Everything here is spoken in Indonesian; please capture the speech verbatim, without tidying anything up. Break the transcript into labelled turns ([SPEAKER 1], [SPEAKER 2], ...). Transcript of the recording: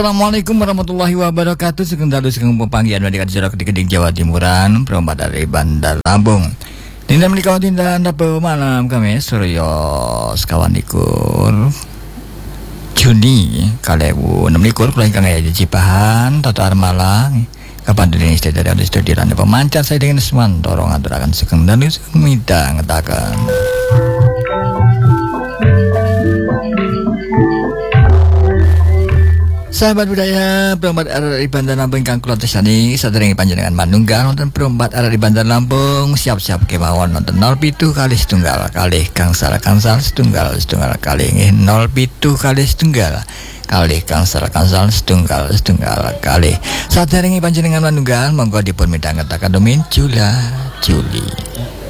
[SPEAKER 1] Assalamualaikum warahmatullahi wabarakatuh. Sekentar sekeng pepanggian wadika jarak di Keding Jawa Timuran, perompat dari Bandar Lampung. Dinda menikah dinda anda malam kami Suryo sekawan likur Juni kalewu enam likur kulai kang di Cipahan Tatar Malang. Kapan dini istri dari ada studi randa pemancar saya dengan semuan dorong aturakan sekendar sekeng mida ngetakan. Sahabat budaya, perombat arah di Bandar Lampung kang kula tesani sadèrèngé panjenengan manunggal nonton perombat arah di Bandar Lampung siap-siap kemawon nonton nol pitu kali setunggal kalih gangsal gangsal setunggal setunggal kalih nggih nol pitu kali setunggal kalih gangsal gangsal setunggal setunggal kalih sadèrèngé panjenengan manunggal monggo dipun midhangetaken domain Jula Juli.